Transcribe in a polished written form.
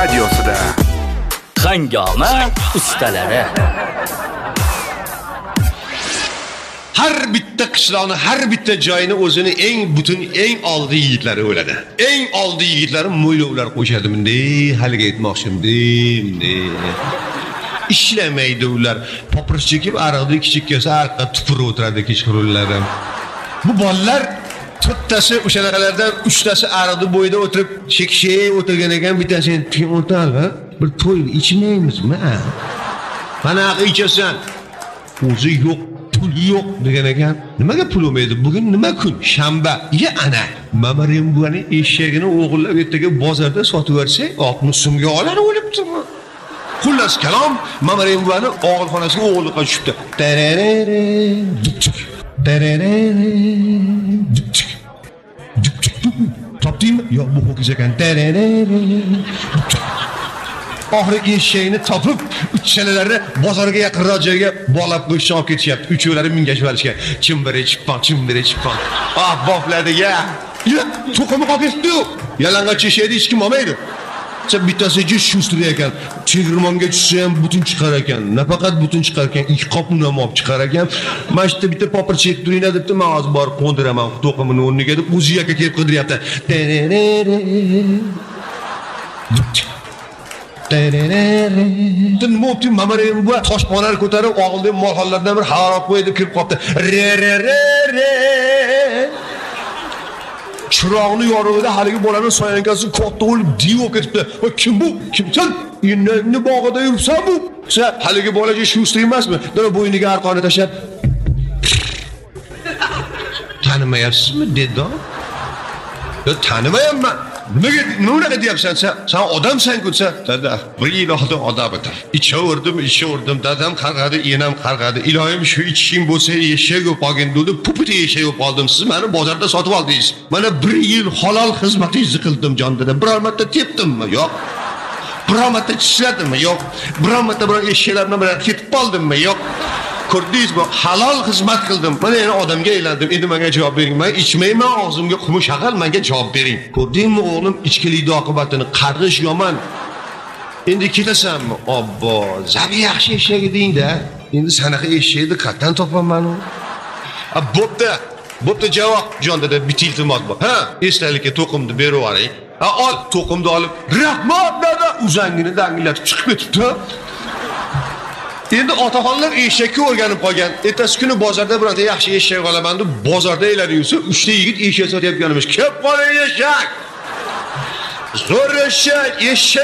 radiosida Hangoma ustalari. Har bitta qishloqni, har bitta joyini o'zini eng butun, eng oldi yigitlari o'ladi. Eng oldi yigitlari mo'ylovlar qo'shadi bunday, haliga aytmoqchimdi. Ishlamaydi ular. Popirish chekib, aroqni kichik kelsa, arqqa tupurib o'tiradi kechqurunlari. Bu bolalar to'ttasi o'shanaqalardan 3 tasi aroqni bo'yida o'tirib, chekishib o'tirgan ekan, bittasini "Tim o'talva, bir to'yib ichmaymizmi?" Qanaqa ichasan? O'zi yo'q. Pul yo'q degan ekan. Nimaga pul olmaydi? Bugun nima kun? Shanba. Ya ana. Mamarim buvani eshagini o'g'irlab ertaga bozorda sotib bersa, 60 so'mga olar o'libdimi? Xullas kalom, Mamarim buvani og'ilxonasiga o'g'irlikqa tushibdi. Topdingmi? Yo'q, bu ho'kiz ekan. Oxirgi eshagini topib, uchalarini bozorga yaqinroq joyga bog'lab qo'yishga olib ketishyapti. Uchovlari mingashib olishgan. Chimbiri chippon. Ah, bofladiga. Ya, to'qimi qolib ketdi. Yalang'och eshakni hech kim olmaydi. Bittasi jish shustri ekan. Chegirmonga tushsa ham butun chiqar ekan. Nafaqat butun chiqar ekan, 2 qop un ham olib chiqar ekan. Mana shu bitta popir chek turinglar debdi, men hozir borib qo'ndiraman to'qimini o'rniga deb o'zi yakka kelib qidiryapti. Nima o'pti? Mamarim bu toshponalar ko'tarib, og'ilda molxonlardan bir haroq qo'ydi, kirib qopti. Chiroqni yorug'ida haligi bolaning soyankasi katta bo'lib divo ketibdi. Va kim bu? Kimsan? Endi bog'ida yuribsan bu? Sen haligi bolaga shustri emasmi? Dana bo'yniga arqonni tashlab. Tanimayapsizmi, dedi. Yo, tanimayapman. Nimaga deyapsan sen? Sen odamsan-ku sen. Dada, bir yil oldin odam edim. Ichaverdim. Dadam qarg'adi, enam qarg'adi. Iloyim shu ichishing bo'lsa, eshak bo'lib qolgin dedi. Pupiti eshak bo'lib qoldim. Siz meni bozorda sotib oldingiz. Mana 1 yil halol xizmatingizni qildim jon dada. Biror marta tepdimmi? Yo'q. Biror marta tishladimmi? Yo'q. Biror marta biror eshaklarni bilan ketib qoldimmi? Yo'q. Ko'rdingizmi? Halol xizmat qildim. Mana endi odamga aylandim. Endi menga javob bering. Men ichmayman, og'zimga qumush aqal, menga javob bering. Ko'rdingmi o'g'lim, ichkilikning oqibatini? Qarg'ish yomon. Endi ketasanmi? Obbo, zabi yaxshi eshak eding-da. Endi sanaqa eshakni qayerdan topaman u? Bo'pti javob jon dada, bitta iltimos bor. Ha, esdalikka to'qimni berib yuboring. Ha, ol, to'qimni olib, rahmat dada, uzangini dangillatib chiqib ketibdi. Endi otaxonlar eshakka o'rganib qolgan. Ertasi kuni bozorda birorta yaxshi eshak olaman deb bozorda aylanib yursa, 3 ta yigit eshak sotayotganimiz. Kelib qoling eshak. Zo'r eshak.